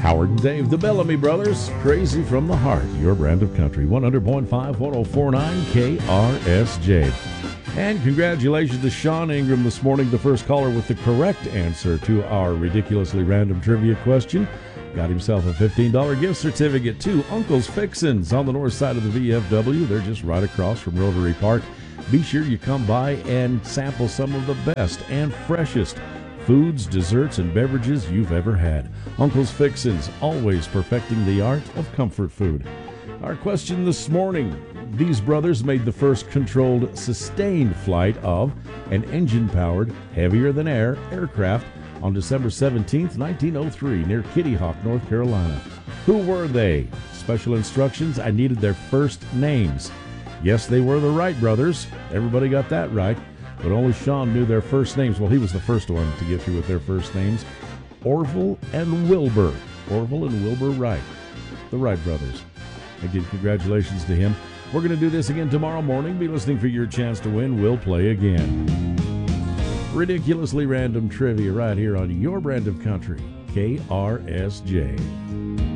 Howard and Dave, the Bellamy Brothers, Crazy from the Heart, your brand of country, 100.5, 1049 KRSJ. And congratulations to Sean Ingram this morning, the first caller with the correct answer to our ridiculously random trivia question. Got himself a $15 gift certificate to Uncle's Fixins on the north side of the VFW. They're just right across from Rotary Park. Be sure you come by and sample some of the best and freshest foods, desserts, and beverages you've ever had. Uncle's Fixins, always perfecting the art of comfort food. Our question this morning: these brothers made the first controlled, sustained flight of an engine-powered, heavier-than-air aircraft on December 17th, 1903, near Kitty Hawk, North Carolina. Who were they? Special instructions: I needed their first names. Yes, they were the Wright brothers. Everybody got that right, but only Sean knew their first names. Well, he was the first one to get through with their first names. Orville and Wilbur. Orville and Wilbur Wright, the Wright brothers. Again, congratulations to him. We're going to do this again tomorrow morning. Be listening for your chance to win. We'll play again. Ridiculously random trivia right here on your brand of country, KRSJ.